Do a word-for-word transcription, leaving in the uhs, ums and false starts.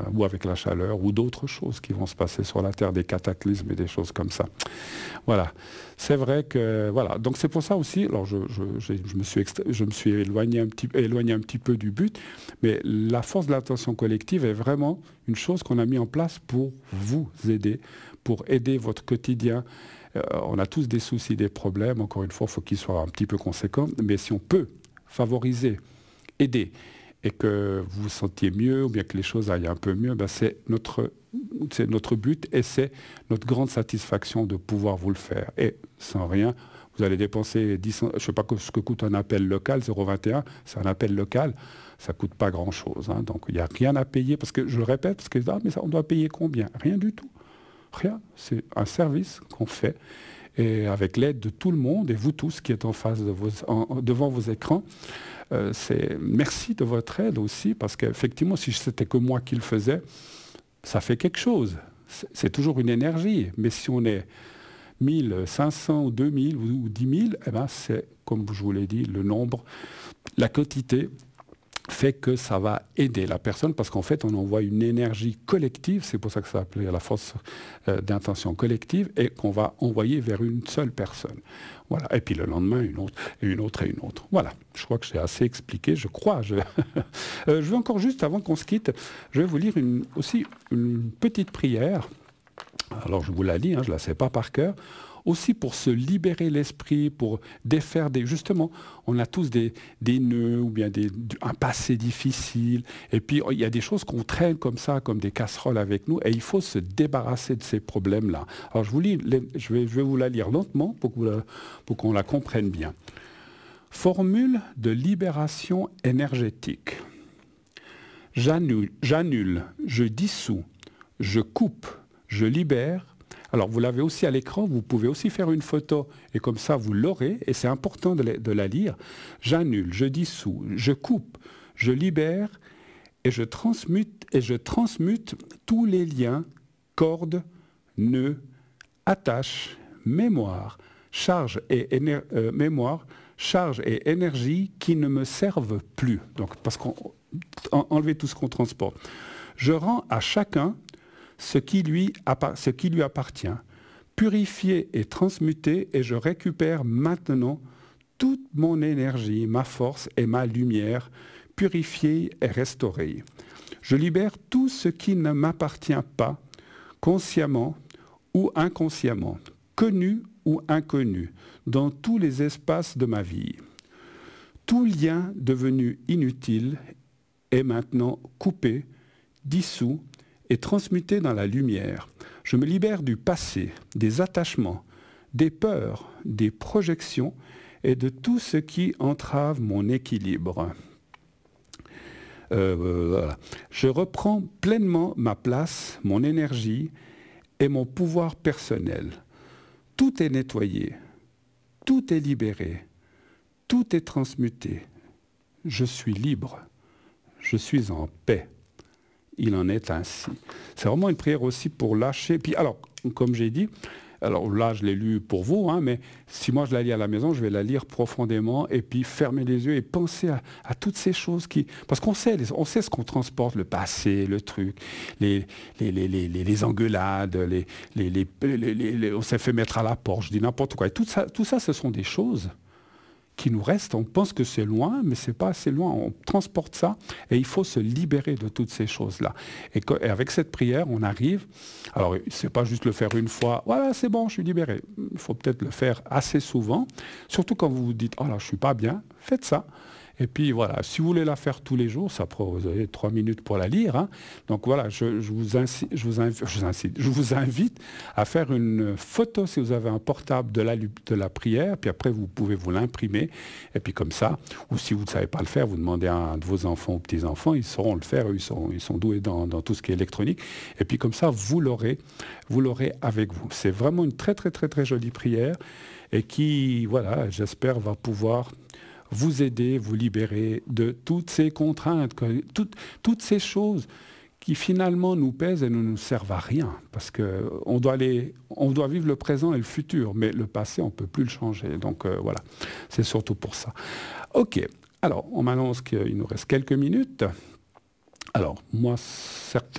ou avec la chaleur, ou d'autres choses qui vont se passer sur la Terre, des cataclysmes et des choses comme ça. Voilà. C'est vrai que, voilà. Donc c'est pour ça aussi, alors je, je, je, je me suis, extra... je me suis éloigné, un petit, éloigné un petit peu du but, mais la force de l'attention collective est vraiment une chose qu'on a mis en place pour vous aider, pour aider votre quotidien. Euh, on a tous des soucis, des problèmes, encore une fois, il faut qu'ils soient un petit peu conséquents, mais si on peut favoriser, aider, et que vous vous sentiez mieux, ou bien que les choses aillent un peu mieux, ben c'est notre, c'est notre but et c'est notre grande satisfaction de pouvoir vous le faire. Et sans rien, vous allez dépenser dix, je ne sais pas ce que coûte un appel local, zéro vingt et un, c'est un appel local, ça ne coûte pas grand-chose. Hein, donc il n'y a rien à payer, parce que je le répète, parce que ah, mais ça, on doit payer combien? Rien du tout. Rien. C'est un service qu'on fait, et avec l'aide de tout le monde, et vous tous qui êtes en face de vos, en, devant vos écrans. Euh, c'est merci de votre aide aussi, parce qu'effectivement, si c'était que moi qui le faisais, ça fait quelque chose. C'est, c'est toujours une énergie. Mais si on est mille cinq cents ou deux mille ou, ou dix mille, eh ben c'est, comme je vous l'ai dit, le nombre, la quantité fait que ça va aider la personne, parce qu'en fait, on envoie une énergie collective, c'est pour ça que ça s'appelle la force euh, d'intention collective, et qu'on va envoyer vers une seule personne. Voilà. Et puis le lendemain, une autre, et une autre, et une autre. Voilà. Je crois que j'ai assez expliqué, je crois. Je, euh, je vais encore juste, avant qu'on se quitte, je vais vous lire une, aussi une petite prière. Alors, je vous la lis, hein, je ne la sais pas par cœur. Aussi pour se libérer l'esprit, pour défaire des... Justement, on a tous des, des nœuds ou bien des, un passé difficile. Et puis, il y a des choses qu'on traîne comme ça, comme des casseroles avec nous. Et il faut se débarrasser de ces problèmes-là. Alors, je, vous lis, je, vais, je vais vous la lire lentement pour, que vous la, pour qu'on la comprenne bien. Formule de libération énergétique. J'annule, j'annule, je dissous, je coupe, je libère. Alors, vous l'avez aussi à l'écran, vous pouvez aussi faire une photo, et comme ça, vous l'aurez, et c'est important de la, de la lire. J'annule, je dissous, je coupe, je libère, et je transmute, et je transmute tous les liens, cordes, nœuds, attaches, mémoire, charge et éner- euh, mémoire, charge et énergie qui ne me servent plus. Donc, parce qu'on en, enlever tout ce qu'on transporte. Je rends à chacun ce qui lui, ce qui lui appartient, purifié et transmuté, et je récupère maintenant toute mon énergie, ma force et ma lumière, purifiée et restaurée. Je libère tout ce qui ne m'appartient pas, consciemment ou inconsciemment, connu ou inconnu, dans tous les espaces de ma vie. Tout lien devenu inutile est maintenant coupé, dissous, et transmuté dans la lumière. Je me libère du passé, des attachements, des peurs, des projections et de tout ce qui entrave mon équilibre. Euh, voilà. Je reprends pleinement ma place, mon énergie et mon pouvoir personnel. Tout est nettoyé, tout est libéré, tout est transmuté. Je suis libre, je suis en paix. Il en est ainsi. C'est vraiment une prière aussi pour lâcher. Puis alors, comme j'ai dit, alors là, je l'ai lu pour vous, hein, mais si moi je la lis à la maison, je vais la lire profondément et puis fermer les yeux et penser à, à toutes ces choses qui... Parce qu'on sait, on sait ce qu'on transporte, le passé, le truc, les, les, les, les, les, les engueulades, les, les, les, les, les, les, on s'est fait mettre à la porte, je dis n'importe quoi. Et tout ça, tout ça, ce sont des choses qui nous reste, on pense que c'est loin, mais c'est pas assez loin. On transporte ça et il faut se libérer de toutes ces choses-là. Et, que, et avec cette prière, on arrive. Alors, c'est pas juste le faire une fois. Voilà, c'est bon, je suis libéré. Il faut peut-être le faire assez souvent, surtout quand vous vous dites, oh là, je suis pas bien. Faites ça. Et puis voilà, si vous voulez la faire tous les jours, ça prend, vous avez trois minutes pour la lire. Hein. Donc voilà, je, je, vous incite, je, vous invite, je, vous incite, je vous invite à faire une photo si vous avez un portable de la, de la prière, puis après vous pouvez vous l'imprimer, et puis comme ça, ou si vous ne savez pas le faire, vous demandez à un de vos enfants ou petits-enfants, ils sauront le faire, ils sont, ils sont doués dans, dans tout ce qui est électronique, et puis comme ça, vous l'aurez, vous l'aurez avec vous. C'est vraiment une très très très très jolie prière, et qui, voilà, j'espère va pouvoir vous aider, vous libérer de toutes ces contraintes, toutes, toutes ces choses qui finalement nous pèsent et ne nous servent à rien. Parce qu'on doit, aller, on doit vivre le présent et le futur, mais le passé, on ne peut plus le changer. Donc euh, voilà, c'est surtout pour ça. Ok, alors on m'annonce qu'il nous reste quelques minutes. Alors, moi, certains